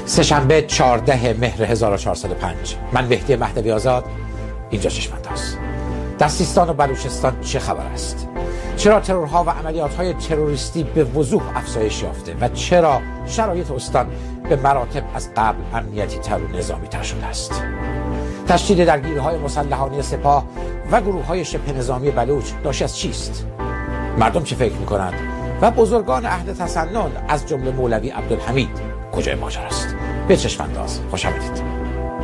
سه‌شنبه 14 مهر 1405. من مهدی مهدوی آزاد، اینجا چشم‌انداز. در سیستان و بلوچستان چه خبر است؟ چرا ترورها و عملیات‌های تروریستی به وضوح افزایش یافته و چرا شرایط استان به مراتب از قبل امنیتی تر و نظامی تر شده است؟ تشدید درگیری‌های مسلحانه سپاه و گروه‌های شبه نظامی بلوچ ناشی از چیست؟ مردم چه فکر می‌کنند؟ و بزرگان اهل تسنن از جمله مولوی عبدالحمید کجای ماجرا است؟ به چشم‌انداز خوش آمدید.